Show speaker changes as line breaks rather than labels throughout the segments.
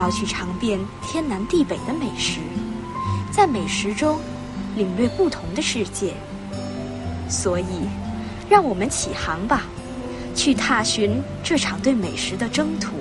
要去尝遍天南地北的美食，在美食中领略不同的世界。所以，让我们起航吧，去踏寻这场对美食的征途。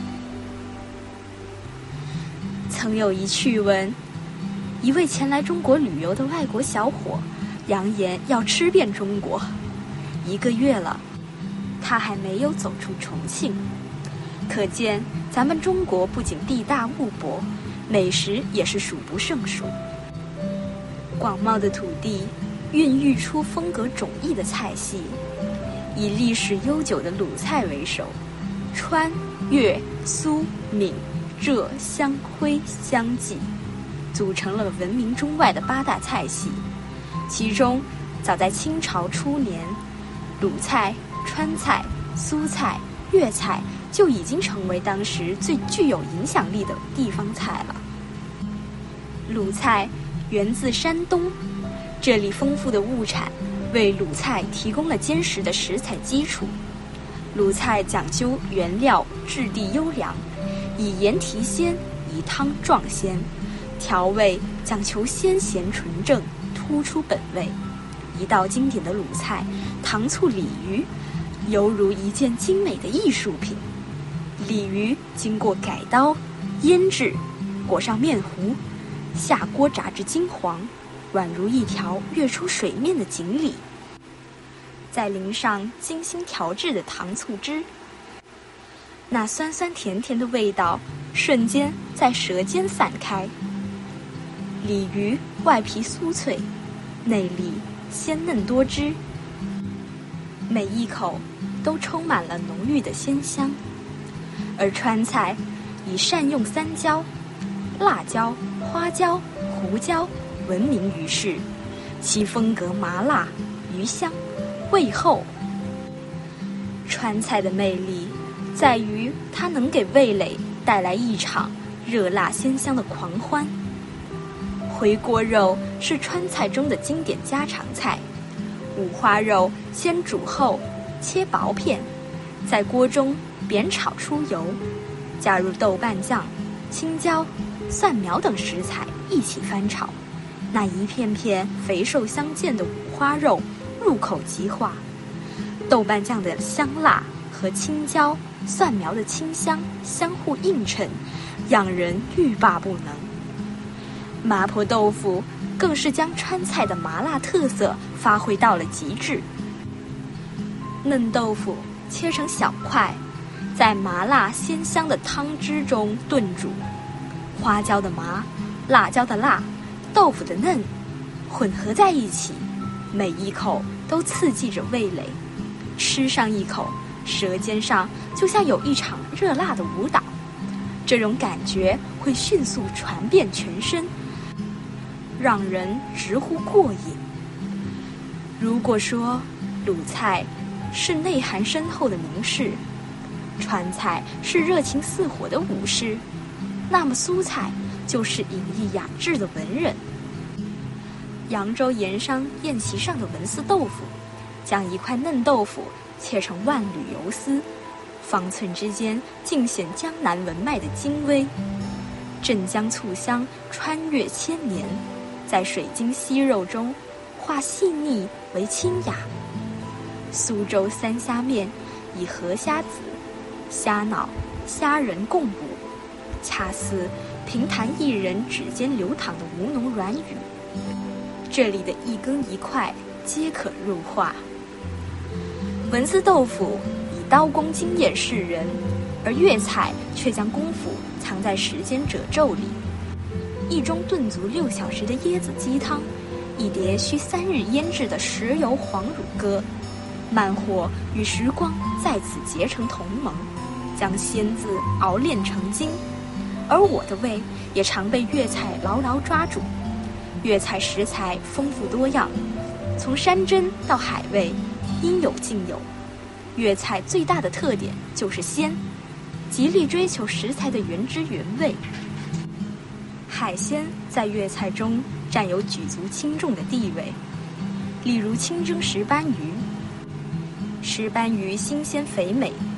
曾有一趣闻，一位前来中国旅游的外国小伙扬言要吃遍中国，1个月了，他还没有走出重庆。可见咱们中国不仅地大物博，美食也是数不胜数。广袤的土地孕育出风格迥异的菜系，以历史悠久的鲁菜为首，川、粤、苏、闽、浙、湘、徽、湘济组成了闻名中外的8大菜系。其中早在清朝初年，鲁菜、川菜、苏菜、粤菜就已经成为当时最具有影响力的地方菜了。鲁菜源自山东，这里丰富的物产为鲁菜提供了坚实的食材基础。鲁菜讲究原料质地优良，以盐提鲜，以汤壮鲜，调味讲求鲜咸纯正，突出本味。一道经典的鲁菜糖醋鲤鱼，犹如一件精美的艺术品。鲤鱼经过改刀、腌制，裹上面糊，下锅炸至金黄，宛如一条跃出水面的锦鲤。再淋上精心调制的糖醋汁，那酸酸甜甜的味道瞬间在舌尖散开。鲤鱼外皮酥脆，内里鲜嫩多汁，每一口都充满了浓郁的鲜香。而川菜以善用三椒、辣椒、花椒、胡椒闻名于世，其风格麻辣、鱼香、味厚。川菜的魅力在于它能给味蕾带来一场热辣鲜香的狂欢。回锅肉是川菜中的经典家常菜，五花肉先煮后切薄片，在锅中煸炒出油，加入豆瓣酱、青椒、蒜苗等食材一起翻炒，那一片片肥瘦相间的五花肉入口即化，豆瓣酱的香辣和青椒、蒜苗的清香相互映衬，让人欲罢不能。麻婆豆腐更是将川菜的麻辣特色发挥到了极致。嫩豆腐切成小块，在麻辣鲜香的汤汁中炖煮，花椒的麻，辣椒的辣，豆腐的嫩，混合在一起，每一口都刺激着味蕾。吃上一口，舌尖上就像有一场热辣的舞蹈，这种感觉会迅速传遍全身，让人直呼过瘾。如果说鲁菜是内涵深厚的名士，川菜是热情似火的武士，那么苏菜就是隐逸雅致的文人。扬州盐商宴席上的文思豆腐，将一块嫩豆腐切成万缕游丝，方寸之间尽显江南文脉的精微。镇江醋香穿越千年，在水晶稀肉中化细腻为清雅。苏州三虾面以河虾子、虾脑、虾仁共补，恰似评弹艺人指尖流淌的吴侬软语，这里的一羹一块皆可入画。文思豆腐以刀工惊艳世人，而粤菜却将功夫藏在时间褶皱里。一盅炖足6小时的椰子鸡汤，一碟需3日腌制的豉油黄乳鸽，慢火与时光在此结成同盟，将鲜字熬炼成精。而我的胃也常被粤菜牢牢抓住。粤菜食材丰富多样，从山珍到海味，应有尽有。粤菜最大的特点就是鲜，极力追求食材的原汁原味。海鲜在粤菜中占有举足轻重的地位，例如清蒸石斑鱼。石斑鱼新鲜肥美，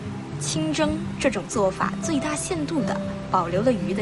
清蒸这种做法最大限度地保留了鱼的